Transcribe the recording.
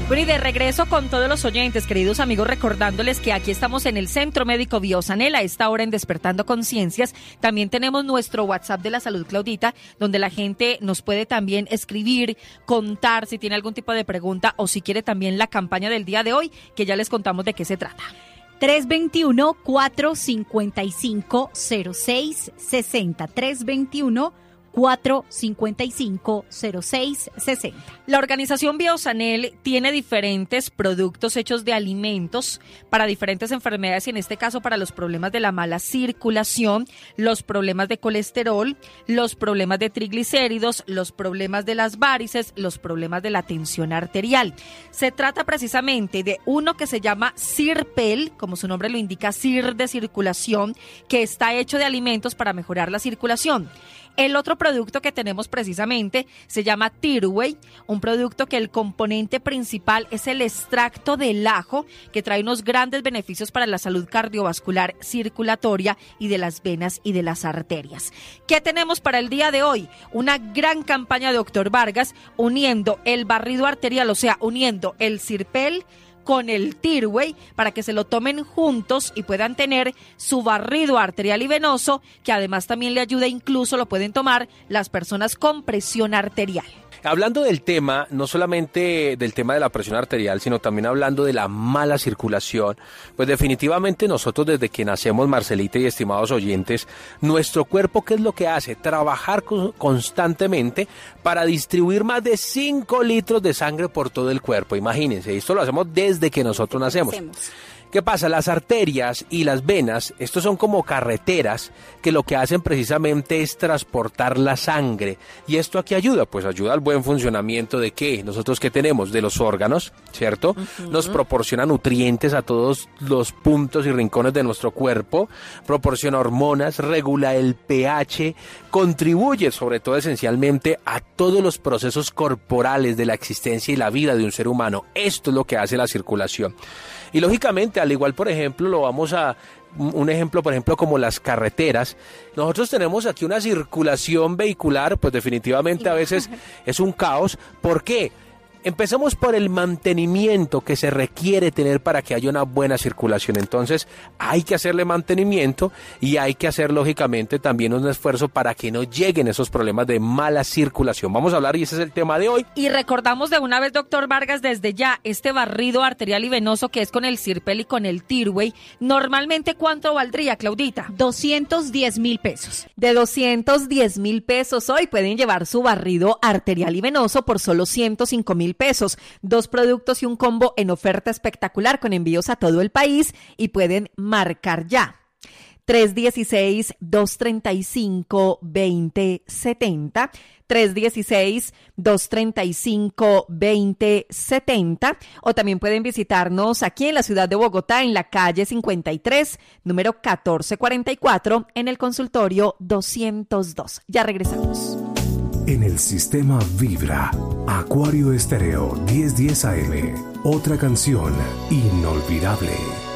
Bueno, y de regreso con todos los oyentes, queridos amigos, recordándoles que aquí estamos en el Centro Médico Biosanel, a esta hora en Despertando Conciencias. También tenemos nuestro WhatsApp de la Salud, Claudita, donde la gente nos puede también escribir, contar si tiene algún tipo de pregunta o si quiere también la campaña del día de hoy, que ya les contamos de qué se trata. 321-455-0660. 455-0660. La organización Biosanel tiene diferentes productos hechos de alimentos para diferentes enfermedades y en este caso para los problemas de la mala circulación, los problemas de colesterol, los problemas de triglicéridos, los problemas de las varices, los problemas de la tensión arterial. Se trata precisamente de uno que se llama Cirpel, como su nombre lo indica, Cir de circulación, que está hecho de alimentos para mejorar la circulación. El otro producto que tenemos precisamente se llama Tirway, un producto que el componente principal es el extracto del ajo, que trae unos grandes beneficios para la salud cardiovascular, circulatoria y de las venas y de las arterias. ¿Qué tenemos para el día de hoy? Una gran campaña de Dr. Vargas uniendo el barrido arterial, o sea, uniendo el Cirpel con el Tirway para que se lo tomen juntos y puedan tener su barrido arterial y venoso, que además también le ayuda, incluso lo pueden tomar las personas con presión arterial. Hablando del tema, no solamente del tema de la presión arterial, sino también hablando de la mala circulación, pues definitivamente nosotros desde que nacemos, Marcelita y estimados oyentes, nuestro cuerpo, ¿qué es lo que hace? Trabajar constantemente para distribuir más de 5 litros de sangre por todo el cuerpo. Imagínense, esto lo hacemos desde que nosotros nacemos. ¿Qué pasa? Las arterias y las venas, estos son como carreteras que lo que hacen precisamente es transportar la sangre. ¿Y esto a qué ayuda? Pues ayuda al buen funcionamiento de ¿qué? Nosotros ¿qué tenemos? De los órganos, ¿cierto? Nos proporciona nutrientes a todos los puntos y rincones de nuestro cuerpo, proporciona hormonas, regula el pH, contribuye sobre todo esencialmente a todos los procesos corporales de la existencia y la vida de un ser humano. Esto es lo que hace la circulación. Y lógicamente, al igual, por ejemplo, un ejemplo, por ejemplo, como las carreteras, nosotros tenemos aquí una circulación vehicular, pues definitivamente a veces es un caos. ¿Por qué? Empecemos por el mantenimiento que se requiere tener para que haya una buena circulación. Entonces hay que hacerle mantenimiento y hay que hacer lógicamente también un esfuerzo para que no lleguen esos problemas de mala circulación. Vamos a hablar y ese es el tema de hoy. Y recordamos de una vez, doctor Vargas, desde ya, este barrido arterial y venoso que es con el Cirpel y con el Tirway, normalmente ¿cuánto valdría, Claudita? 210,000 pesos. De 210,000 pesos hoy pueden llevar su barrido arterial y venoso por solo 105,000 pesos. 2 productos y un combo en oferta espectacular con envíos a todo el país y pueden marcar ya. 316-235-2070, 316-235-2070, o también pueden visitarnos aquí en la ciudad de Bogotá, en la calle 53, número 1444, en el consultorio 202. Ya regresamos. En el sistema Vibra, Acuario Estéreo 1010 AM, otra canción inolvidable.